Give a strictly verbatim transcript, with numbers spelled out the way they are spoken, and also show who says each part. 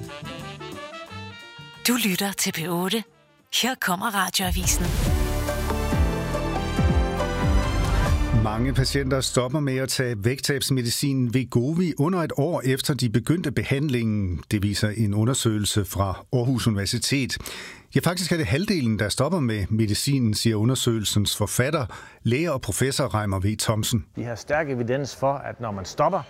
Speaker 1: Du lytter til P otte. Her kommer Radioavisen.
Speaker 2: Mange patienter stopper med at tage vægttabsmedicinen Wegovy under et år efter de begyndte behandlingen. Det viser en undersøgelse fra Aarhus Universitet. Ja, faktisk er det halvdelen, der stopper med medicinen, siger undersøgelsens forfatter, læge og professor Reimer V. Thomsen.
Speaker 3: Vi har stærk evidens for, at når man stopper